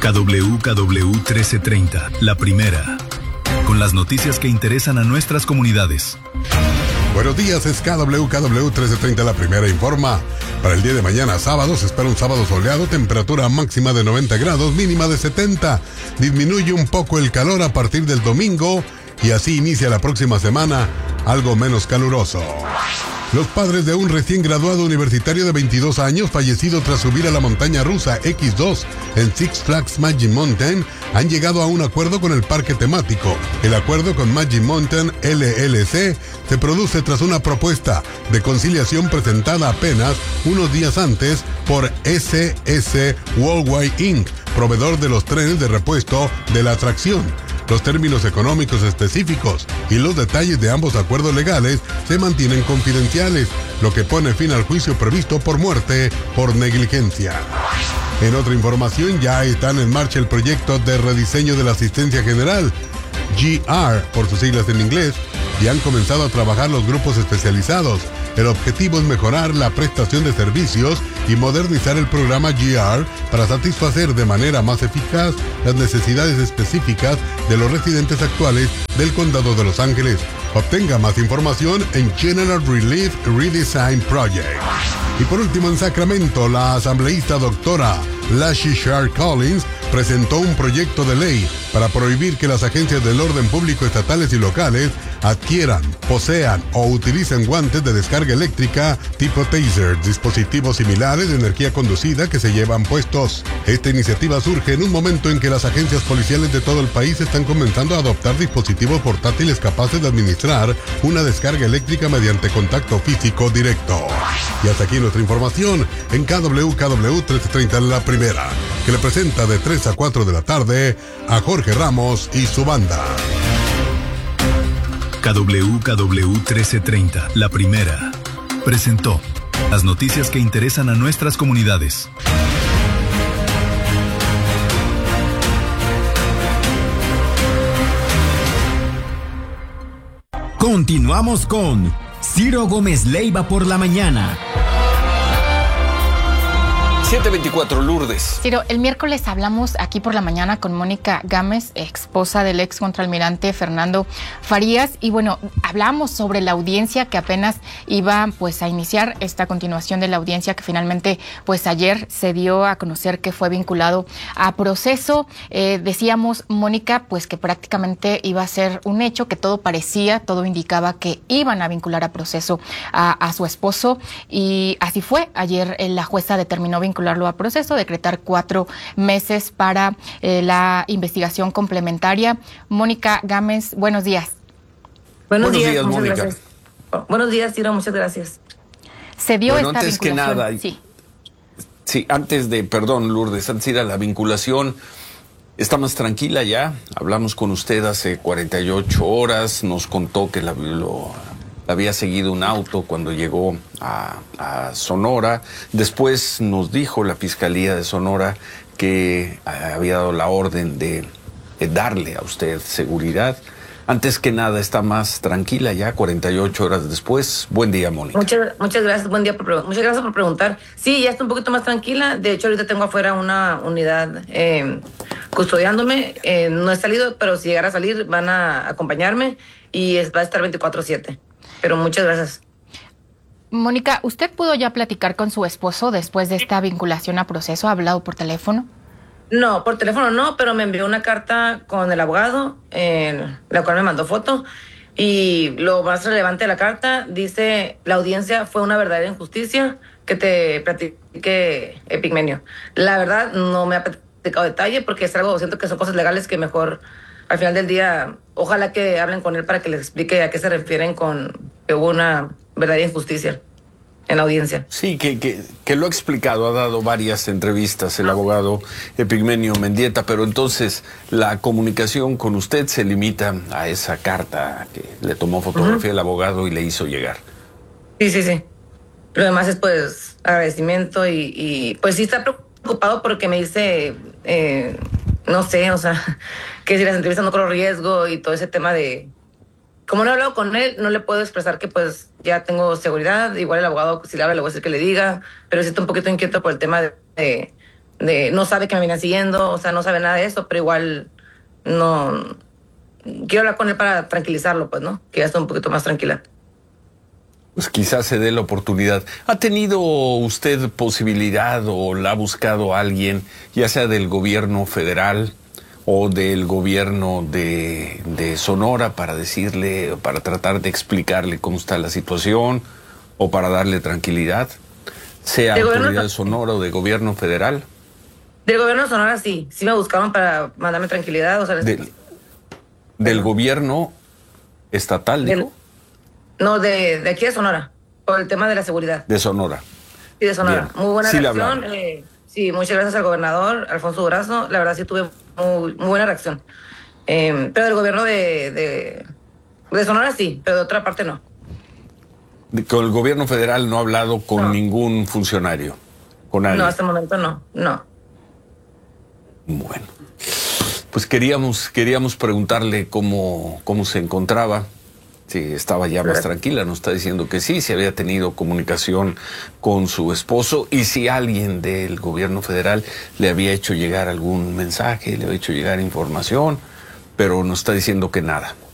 KWKW 1330, la primera. Con las noticias que interesan a nuestras comunidades. Buenos días, es KWKW 1330, la primera informa. Para el día de mañana, sábado, se espera un sábado soleado, temperatura máxima de 90 grados, mínima de 70. Disminuye un poco el calor a partir del domingo y así inicia la próxima semana, algo menos caluroso. Los padres de un recién graduado universitario de 22 años fallecido tras subir a la montaña rusa X2 en Six Flags Magic Mountain han llegado a un acuerdo con el parque temático. El acuerdo con Magic Mountain LLC se produce tras una propuesta de conciliación presentada apenas unos días antes por SS Worldwide Inc., proveedor de los trenes de repuesto de la atracción. Los términos económicos específicos y los detalles de ambos acuerdos legales se mantienen confidenciales, lo que pone fin al juicio previsto por muerte por negligencia. En otra información, ya están en marcha el proyecto de rediseño de la asistencia general, GR por sus siglas en inglés, y han comenzado a trabajar los grupos especializados. El objetivo es mejorar la prestación de servicios y modernizar el programa GR para satisfacer de manera más eficaz las necesidades específicas de los residentes actuales del Condado de Los Ángeles. Obtenga más información en General Relief Redesign Project. Y por último, en Sacramento, la asambleísta doctora Lashy Shar Collins presentó un proyecto de ley para prohibir que las agencias del orden público estatales y locales adquieran, posean o utilicen guantes de descarga eléctrica tipo taser, dispositivos similares de energía conducida que se llevan puestos. Esta iniciativa surge en un momento en que las agencias policiales de todo el país están comenzando a adoptar dispositivos portátiles capaces de administrar una descarga eléctrica mediante contacto físico directo. Y hasta aquí nuestra información en KWKW 1330, la primera, que le presenta de 3 a 4 de la tarde a Jorge Ramos y su banda. KWKW 1330, la primera, presentó las noticias que interesan a nuestras comunidades. Continuamos con Ciro Gómez Leiva por la mañana. 7:24, Lourdes. Ciro, el miércoles hablamos aquí por la mañana con Mónica Gámez, esposa del ex contraalmirante Fernando Farías, y bueno, hablamos sobre la audiencia que apenas iba pues a iniciar, esta continuación de la audiencia que finalmente pues ayer se dio a conocer que fue vinculado a proceso. Decíamos, Mónica, pues que prácticamente iba a ser un hecho, que todo parecía, todo indicaba que iban a vincular a proceso a su esposo, y así fue. Ayer la jueza determinó vincularlo a proceso, decretar 4 meses para la investigación complementaria. Mónica Gámez, buenos días. Buenos días, Mónica. Gracias. Buenos días, Ciro, muchas gracias. Se dio esta antes vinculación. que nada, sí, antes de ir a la vinculación, está más tranquila ya. Hablamos con usted hace 48 horas, nos contó que lo había seguido un auto cuando llegó a Sonora. Después nos dijo la Fiscalía de Sonora que había dado la orden de darle a usted seguridad. Antes que nada, está más tranquila ya, 48 horas después. Buen día, Mónica. Muchas gracias, buen día. Muchas gracias por preguntar. Sí, ya está un poquito más tranquila. De hecho, ahorita tengo afuera una unidad custodiándome. No he salido, pero si llegara a salir, van a acompañarme y va a estar 24/7. Pero muchas gracias. Mónica, ¿usted pudo ya platicar con su esposo después de esta vinculación a proceso? ¿Ha hablado por teléfono? No, por teléfono no, pero me envió una carta con el abogado, la cual me mandó foto. Y lo más relevante de la carta dice: la audiencia fue una verdadera injusticia, que te platique Epigmenio. La verdad no me ha platicado detalle porque es algo, siento que son cosas legales que mejor al final del día, ojalá que hablen con él para que les explique a qué se refieren con que hubo una verdadera injusticia en la audiencia. Sí, que lo ha explicado, ha dado varias entrevistas el abogado Epigmenio Mendieta, pero entonces la comunicación con usted se limita a esa carta que le tomó fotografía el abogado y le hizo llegar. Sí. Lo demás es pues agradecimiento y pues sí está preocupado porque me dice, no sé, o sea, que si las entrevistas no corro riesgo y todo ese tema de... Como no he hablado con él, no le puedo expresar que pues ya tengo seguridad. Igual el abogado, si le habla, le voy a decir que le diga, pero sí está un poquito inquieto por el tema de no sabe que me vienen siguiendo, o sea, no sabe nada de eso, pero igual no quiero hablar con él para tranquilizarlo, pues, ¿no? Que ya esté un poquito más tranquila. Pues quizás se dé la oportunidad. ¿Ha tenido usted posibilidad o la ha buscado a alguien, ya sea del gobierno federal o del gobierno de Sonora, para decirle, para tratar de explicarle cómo está la situación o para darle tranquilidad? Sea autoridad de Sonora o de gobierno federal. Del gobierno de Sonora sí me buscaron para mandarme tranquilidad. O sea, del gobierno estatal, dijo. No, de aquí de Sonora, por el tema de la seguridad. De Sonora. Sí, de Sonora. Bien. Muy buena Sí, reacción. Sí, muchas gracias al gobernador Alfonso Durazo. La verdad sí tuve muy buena reacción. Pero del gobierno de Sonora sí, pero de otra parte no. Con el gobierno federal no ha hablado con ningún funcionario, con nadie. No, hasta el momento no. Bueno, pues queríamos preguntarle cómo se encontraba, si estaba ya más tranquila. Nos está diciendo que sí, si había tenido comunicación con su esposo y si alguien del gobierno federal le había hecho llegar algún mensaje, le había hecho llegar información, pero nos está diciendo que nada.